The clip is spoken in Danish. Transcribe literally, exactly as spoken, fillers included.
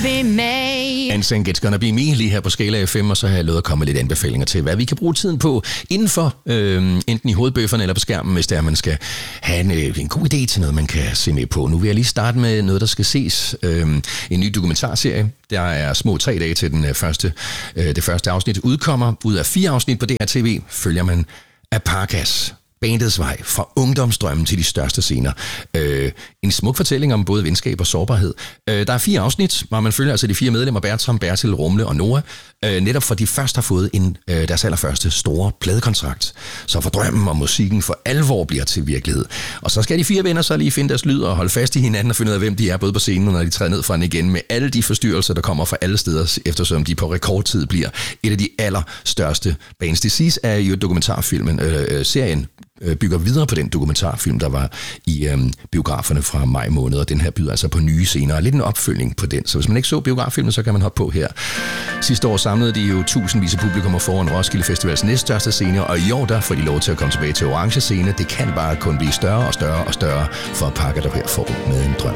be me. And Think It's Gonna Be Me lige her på Skala F M, og så har jeg lovet at komme med lidt anbefalinger til, hvad vi kan bruge tiden på indenfor, øh, enten i hovedbøfferne eller på skærmen, hvis det er, man skal have en, øh, en god idé til noget, man kan se med på. Nu vil jeg lige starte med noget, der skal ses. Øh, en ny dokumentarserie. Der er små tre dage til den første, øh, det første afsnit udkommer. Ud af fire afsnit på D R T V følger man Aparkas, bandets vej fra ungdomsdrømmen til de største scener. Øh, en smuk fortælling om både venskab og sårbarhed. Øh, der er fire afsnit, hvor man følger altså de fire medlemmer, Bertram, Bertil, Rumle og Noah, øh, netop for de først har fået en, øh, deres allerførste store pladekontrakt. Så for drømmen og musikken for alvor bliver til virkelighed. Og så skal de fire venner så lige finde deres lyd og holde fast i hinanden og finde ud af, hvem de er, både på scenen og når de træder ned fra den igen, med alle de forstyrrelser, der kommer fra alle steder, eftersom de på rekordtid bliver et af de allerstørste bands. Det siges er jo dokumentarfilmen, øh, øh, serien, bygger videre på den dokumentarfilm, der var i øhm, biograferne fra maj måned, og den her byder altså på nye scener, lidt en opfølgning på den. Så hvis man ikke så biograffilmen, så kan man hoppe på her. Sidste år samlede de jo tusindvis af publikummer foran Roskilde Festivals næststørste scene, og i år der får de lov til at komme tilbage til Orange Scene. Det kan bare kun blive større og større og større for at pakke der her får med en drøm.